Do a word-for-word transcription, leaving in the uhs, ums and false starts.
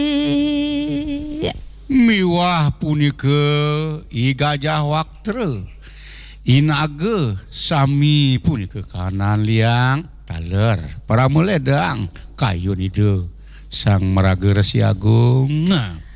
miwah punika I Gajah Waktra Inage sami punika kanan liang taler para meledang kayun ide sang meraga Resi Agung.